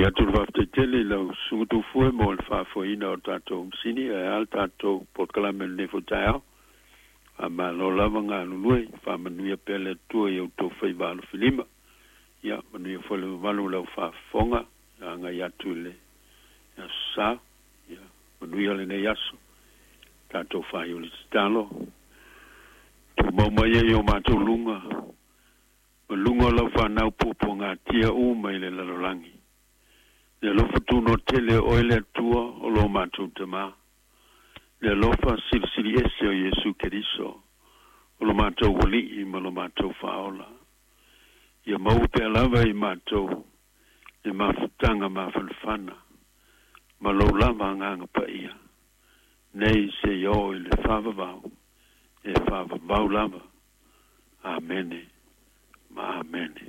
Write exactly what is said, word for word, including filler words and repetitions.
Ia tu va te tele la su tu fu mo fa fo ina tato sini e al tato por kala men ne fo tao ama lo lava nga lui fa manu pele tu e to fai va lo filima ia manu fo le valu la fa fonga nga ia tu le ia sa ia manu le ne yaso tato fa yo le talo tu mo mai yo ma tu lunga lunga la fa na popo nga tia u mai le la langi le lo futuno tele oile tua o lo matu te ma le lo fa sil sili ese o Yesu Keriso o lo matu wali i ma lo matu faola ia mau pe lava i matu i mafutanga mafanfana ma lo lava nganga pa ia nei se yo i le fava vau e fava vau lava amene ma amene